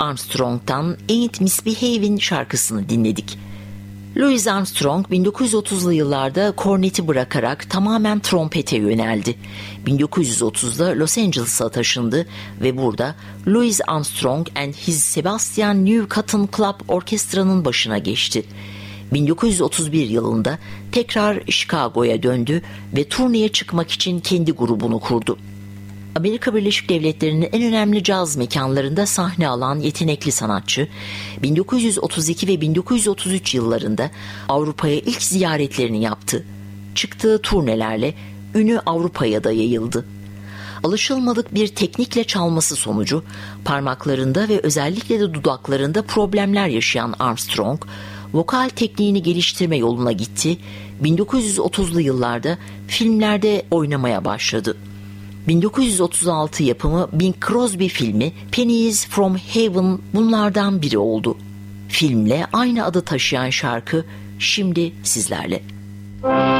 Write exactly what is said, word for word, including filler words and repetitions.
Armstrong'dan Ain't Misbehavin' şarkısını dinledik. Louis Armstrong bin dokuz yüz otuzlu yıllarda korneti bırakarak tamamen trompete yöneldi. bin dokuz yüz otuzda Los Angeles'a taşındı ve burada Louis Armstrong and His Sebastian New Cotton Club orkestrasının başına geçti. bin dokuz yüz otuz bir yılında tekrar Chicago'ya döndü ve turneye çıkmak için kendi grubunu kurdu. Amerika Birleşik Devletleri'nin en önemli caz mekanlarında sahne alan yetenekli sanatçı, bin dokuz yüz otuz iki ve bin dokuz yüz otuz üç yıllarında Avrupa'ya ilk ziyaretlerini yaptı. Çıktığı turnelerle ünü Avrupa'ya da yayıldı. Alışılmadık bir teknikle çalması sonucu parmaklarında ve özellikle de dudaklarında problemler yaşayan Armstrong, vokal tekniğini geliştirme yoluna gitti. bin dokuz yüz otuzlu yıllarda filmlerde oynamaya başladı. bin dokuz yüz otuz altı yapımı Bing Crosby filmi Pennies from Heaven bunlardan biri oldu. Filmle aynı adı taşıyan şarkı şimdi sizlerle.